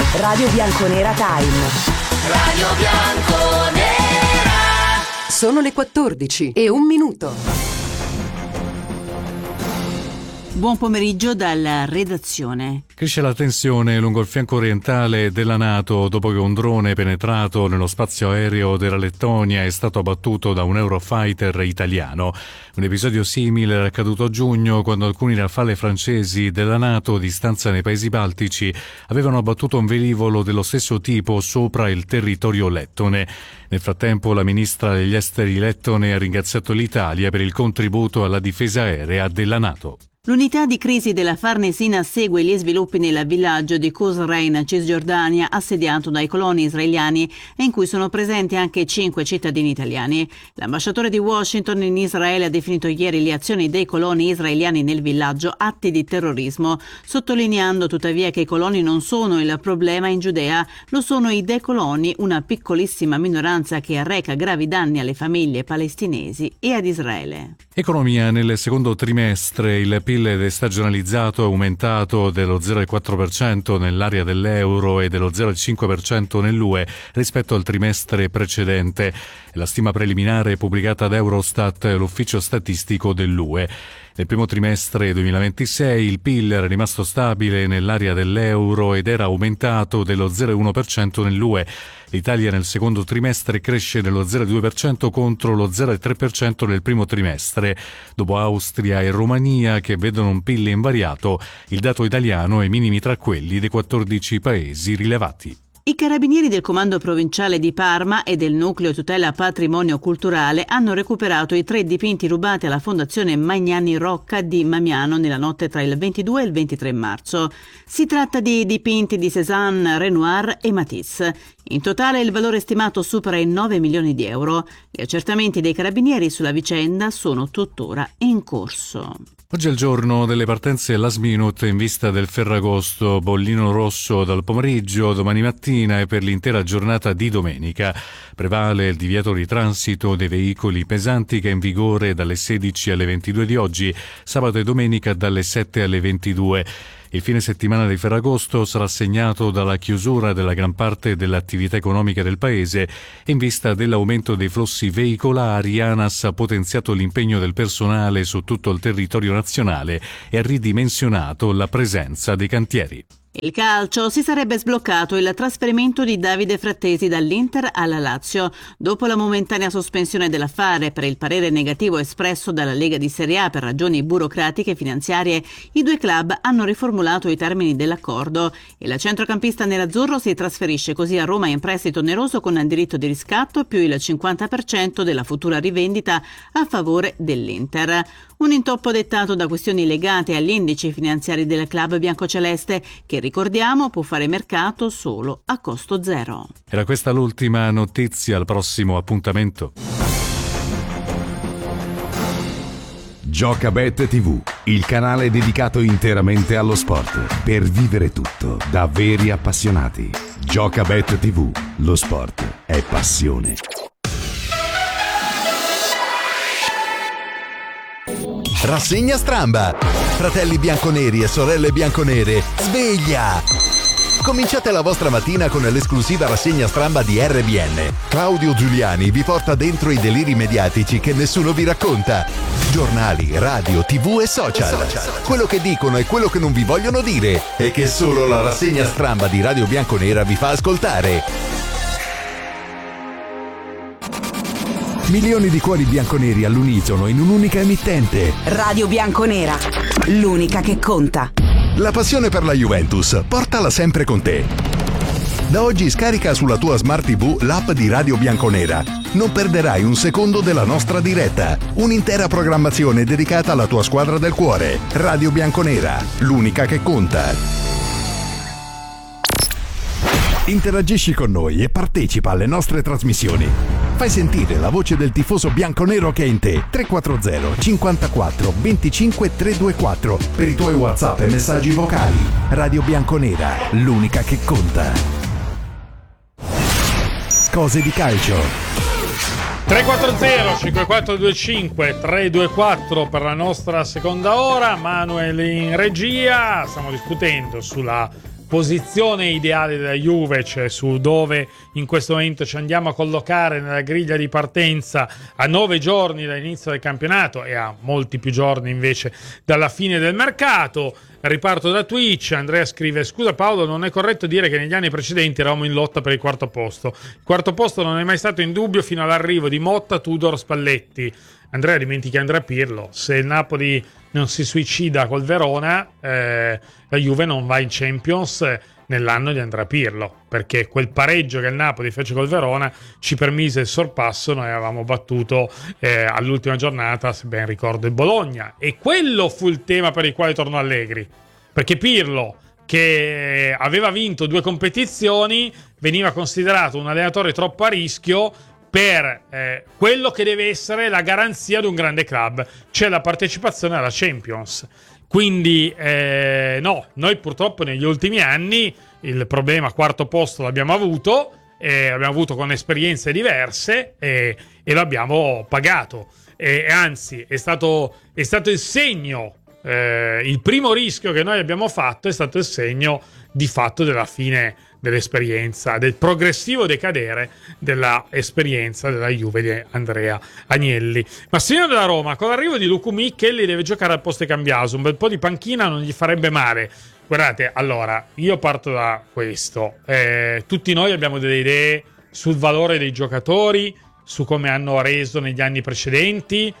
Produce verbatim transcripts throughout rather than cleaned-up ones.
Radio Bianconera Time. Radio Bianconera. Sono le quattordici e un minuto. Buon pomeriggio dalla redazione. Cresce la tensione lungo il fianco orientale della NATO dopo che un drone penetrato nello spazio aereo della Lettonia è stato abbattuto da un Eurofighter italiano. Un episodio simile era accaduto a giugno quando alcuni Rafale francesi della NATO di stanza nei paesi baltici avevano abbattuto un velivolo dello stesso tipo sopra il territorio lettone. Nel frattempo la ministra degli esteri lettone ha ringraziato l'Italia per il contributo alla difesa aerea della NATO. L'unità di crisi della Farnesina segue gli sviluppi nel villaggio di Qusrain, Cisgiordania, assediato dai coloni israeliani e in cui sono presenti anche cinque cittadini italiani. L'ambasciatore di Washington in Israele ha definito ieri le azioni dei coloni israeliani nel villaggio atti di terrorismo, sottolineando tuttavia che i coloni non sono il problema in Giudea, lo sono i decoloni, una piccolissima minoranza che arreca gravi danni alle famiglie palestinesi e ad Israele. Economia. Nel secondo trimestre il P I L destagionalizzato è aumentato dello zero virgola quattro per cento nell'area dell'euro e dello zero virgola cinque per cento nell'U E rispetto al trimestre precedente. La stima preliminare pubblicata da Eurostat, l'ufficio statistico dell'U E. Nel primo trimestre duemilaventisei il P I L era rimasto stabile nell'area dell'euro ed era aumentato dello zero virgola uno per cento nell'U E. L'Italia nel secondo trimestre cresce dello zero virgola due per cento contro lo zero virgola tre per cento nel primo trimestre. Dopo Austria e Romania, che vedono un P I L invariato, il dato italiano è minimi tra quelli dei quattordici paesi rilevati. I carabinieri del Comando Provinciale di Parma e del Nucleo Tutela Patrimonio Culturale hanno recuperato i tre dipinti rubati alla Fondazione Magnani Rocca di Mamiano nella notte tra il ventidue e il ventitré marzo. Si tratta di dipinti di Cézanne, Renoir e Matisse. In totale il valore stimato supera i nove milioni di euro. Gli accertamenti dei carabinieri sulla vicenda sono tuttora in corso. Oggi è il giorno delle partenze last minute in vista del Ferragosto, bollino rosso dal pomeriggio, domani mattina e per l'intera giornata di domenica. Prevale il divieto di transito dei veicoli pesanti che è in vigore dalle sedici alle ventidue di oggi, sabato e domenica dalle sette alle ventidue. Il fine settimana di Ferragosto sarà segnato dalla chiusura della gran parte dell'attività economica del paese e in vista dell'aumento dei flussi veicolari ANAS ha potenziato l'impegno del personale su tutto il territorio nazionale e ha ridimensionato la presenza dei cantieri. Il calcio. Si sarebbe sbloccato il trasferimento di Davide Frattesi dall'Inter alla Lazio. Dopo la momentanea sospensione dell'affare per il parere negativo espresso dalla Lega di Serie A per ragioni burocratiche e finanziarie, i due club hanno riformulato i termini dell'accordo. Il centrocampista nerazzurro si trasferisce così a Roma in prestito oneroso con diritto di riscatto più il cinquanta per cento della futura rivendita a favore dell'Inter. Un intoppo dettato da questioni legate agli indici finanziari del club biancoceleste che, ricordiamo, può fare mercato solo a costo zero. Era questa l'ultima notizia, al prossimo appuntamento. Giocabet tivù, il canale dedicato interamente allo sport, per vivere tutto da veri appassionati. Giocabet tivù, lo sport è passione. Rassegna Stramba. Fratelli bianconeri e sorelle bianconere, sveglia! Cominciate la vostra mattina con l'esclusiva rassegna Stramba di R B N. Claudio Giuliani vi porta dentro i deliri mediatici che nessuno vi racconta. Giornali, radio, tv e social. Quello che dicono e quello che non vi vogliono dire e che solo la rassegna Stramba di Radio Bianconera vi fa ascoltare. Milioni di cuori bianconeri all'unisono in un'unica emittente. Radio Bianconera, l'unica che conta. La passione per la Juventus, portala sempre con te. Da oggi scarica sulla tua Smart tivù l'app di Radio Bianconera. Non perderai un secondo della nostra diretta. Un'intera programmazione dedicata alla tua squadra del cuore. Radio Bianconera, l'unica che conta. Interagisci con noi e partecipa alle nostre trasmissioni. Fai sentire la voce del tifoso bianconero che è in te. tre quattro zero cinquantaquattro venticinque trecentoventiquattro per i tuoi WhatsApp e messaggi vocali. Radio Bianconera, l'unica che conta. Cose di calcio. tre quattro zero cinque quattro due cinque tre due quattro per la nostra seconda ora. Manuel in regia. Stiamo discutendo sulla posizione ideale della Juve, cioè su dove in questo momento ci andiamo a collocare nella griglia di partenza a nove giorni dall'inizio del campionato e a molti più giorni invece dalla fine del mercato. Riparto da Twitch. Andrea scrive: scusa Paolo, non è corretto dire che negli anni precedenti eravamo in lotta per il quarto posto. Il quarto posto non è mai stato in dubbio fino all'arrivo di Motta, Tudor, Spalletti. Andrea, dimentichi Andrea Pirlo. Se il Napoli non si suicida col Verona, eh, la Juve non va in Champions nell'anno di Andrea Pirlo, perché quel pareggio che il Napoli fece col Verona ci permise il sorpasso. Noi avevamo battuto eh, all'ultima giornata, se ben ricordo, il Bologna, e quello fu il tema per il quale tornò Allegri, perché Pirlo, che aveva vinto due competizioni, veniva considerato un allenatore troppo a rischio per eh, quello che deve essere la garanzia di un grande club, cioè la partecipazione alla Champions. Quindi eh, no, noi purtroppo negli ultimi anni il problema quarto posto l'abbiamo avuto, eh, l'abbiamo avuto con esperienze diverse e, e l'abbiamo pagato. E, anzi, è stato, è stato il segno, eh, il primo rischio che noi abbiamo fatto è stato il segno di fatto della fine dell'esperienza, del progressivo decadere della esperienza della Juve di Andrea Agnelli. Massimiliano della Roma: con l'arrivo di Lucumì, Kelly deve giocare al posto di Cambiaso, un bel po' di panchina non gli farebbe male. Guardate, allora, io parto da questo. Eh, tutti noi abbiamo delle idee sul valore dei giocatori, su come hanno reso negli anni precedenti,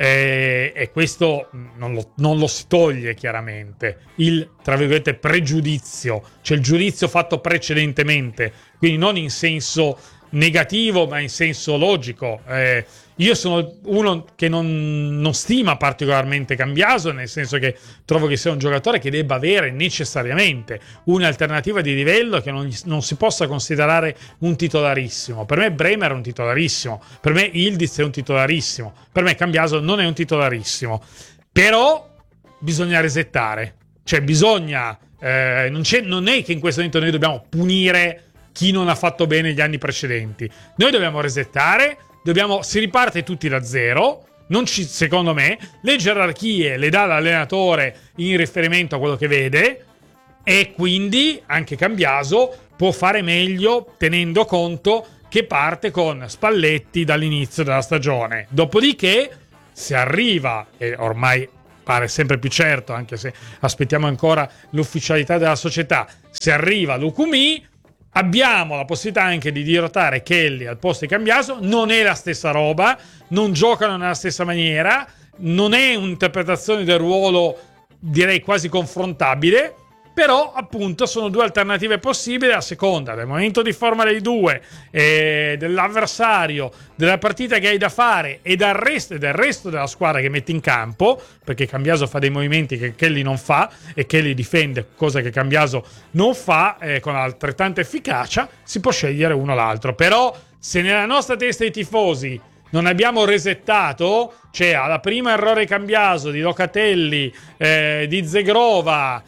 eh, e questo non lo, non lo si toglie chiaramente. Il, tra virgolette, pregiudizio, cioè il giudizio fatto precedentemente, quindi non in senso negativo ma in senso logico. Eh, io sono uno che non, non stima particolarmente Cambiaso, nel senso che trovo che sia un giocatore che debba avere necessariamente un'alternativa di livello, che non, non si possa considerare un titolarissimo. Per me Bremer è un titolarissimo, per me Ildiz è un titolarissimo, per me Cambiaso non è un titolarissimo, però bisogna resettare, cioè bisogna eh, non, c'è, non è che in questo momento noi dobbiamo punire chi non ha fatto bene gli anni precedenti. Noi dobbiamo resettare, dobbiamo, si riparte tutti da zero. Non ci, secondo me, le gerarchie le dà l'allenatore in riferimento a quello che vede, e quindi anche Cambiaso può fare meglio tenendo conto che parte con Spalletti dall'inizio della stagione. Dopodiché, se arriva, e ormai pare sempre più certo, anche se aspettiamo ancora l'ufficialità della società, se arriva Lucumì, abbiamo la possibilità anche di dirottare Kelly al posto di Cambiaso. Non è la stessa roba, non giocano nella stessa maniera, non è un'interpretazione del ruolo, direi, quasi confrontabile, però appunto sono due alternative possibili a seconda del momento di forma dei due, eh, dell'avversario, della partita che hai da fare e del resto, del resto della squadra che metti in campo, perché Cambiaso fa dei movimenti che Kelly non fa e Kelly difende, cosa che Cambiaso non fa, eh, con altrettanta efficacia. Si può scegliere uno o l'altro, però se nella nostra testa i tifosi non abbiamo resettato, cioè alla prima errore Cambiaso di Locatelli, eh, di Zegrova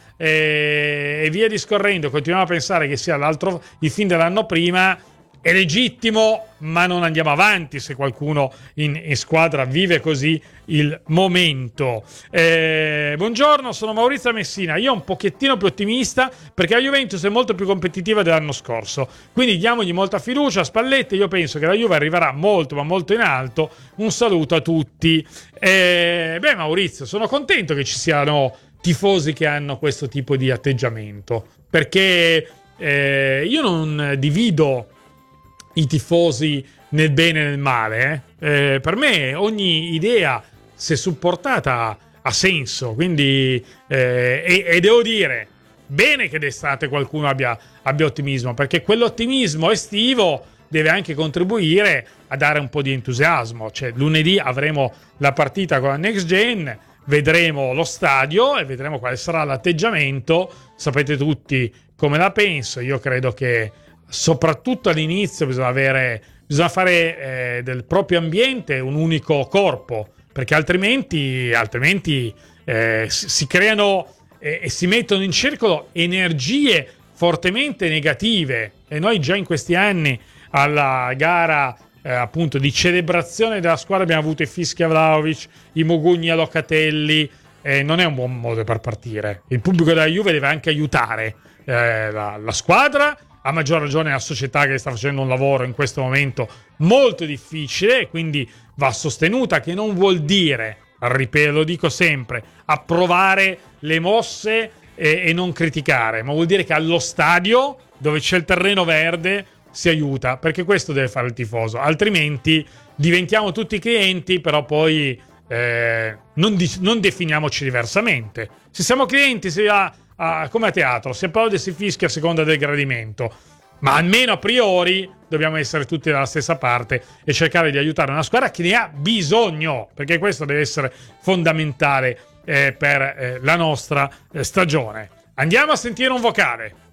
eh, e via discorrendo, continuiamo a pensare che sia l'altro, il fin dell'anno prima, è legittimo, ma non andiamo avanti se qualcuno in, in squadra vive così il momento. Eh, buongiorno, sono Maurizio Messina. Io un pochettino più ottimista perché la Juventus è molto più competitiva dell'anno scorso, quindi diamogli molta fiducia a Spalletti. Io penso che la Juve arriverà molto ma molto in alto. Un saluto a tutti. Eh, beh, Maurizio, sono contento che ci siano tifosi che hanno questo tipo di atteggiamento, perché eh, io non divido i tifosi nel bene e nel male. Eh. Eh, per me ogni idea, se supportata, ha senso, quindi eh, e, e devo dire bene che d'estate qualcuno abbia, abbia ottimismo, perché quell'ottimismo estivo deve anche contribuire a dare un po' di entusiasmo. Cioè, lunedì avremo la partita con la Next Gen, vedremo lo stadio e vedremo quale sarà l'atteggiamento. Sapete tutti come la penso. Io credo che soprattutto all'inizio bisogna avere bisogna fare eh, del proprio ambiente un unico corpo, perché altrimenti altrimenti eh, si, si creano eh, e si mettono in circolo energie fortemente negative. E noi già in questi anni alla gara eh, appunto di celebrazione della squadra abbiamo avuto i fischi a Vlahovic, i Mugugni a Locatelli. Eh, non è un buon modo per partire. Il pubblico della Juve deve anche aiutare eh, la, la squadra, a maggior ragione la società che sta facendo un lavoro in questo momento molto difficile, quindi va sostenuta, che non vuol dire, ripeto, lo dico sempre, approvare le mosse e, e non criticare, ma vuol dire che allo stadio, dove c'è il terreno verde, si aiuta, perché questo deve fare il tifoso, altrimenti diventiamo tutti clienti, però poi eh, non, di- non definiamoci diversamente. Se siamo clienti, si va a, come a teatro, si applaude e si fischia a seconda del gradimento, ma almeno a priori dobbiamo essere tutti dalla stessa parte e cercare di aiutare una squadra che ne ha bisogno, perché questo deve essere fondamentale eh, per eh, la nostra eh, stagione. Andiamo a sentire un vocale.